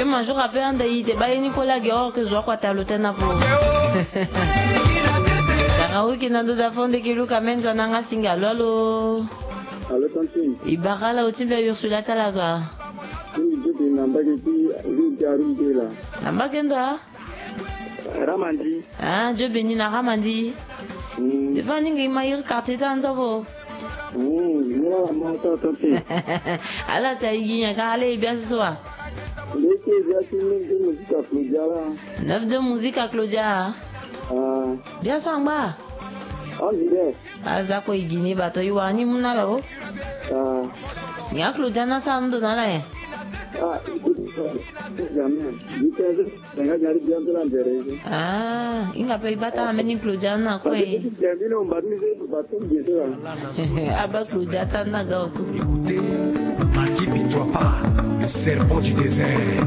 Même un jour après, on a dit, Nicolas Guerrero que je vois quoi t'as l'hôtel na pour. Karaoke na do da fonde ke luka menja nanga singa lolo. Allo tonton. Ibakala utimbe Ursula talazwa. Ni namba ke ti jarum de la. Namba kenda? Ramandi. Ah, je bénis na Ramandi. Devant ningi maïr quartier tanzavo. Moi ma tonton. Ala ta yinya ka ale bien ce soir. Laissez bien de musique à Claudia là. Neuf de musique à Claudia. Bien sangba. On dirait. Aza ko igini bato yiwani munala o. Nya Claudia na samdo na la. Inga pe bata ameni Claudia na ko e. Aba Claudia ta na ga osu. Écoutez, Maki pitoie pas, le serpent du désert.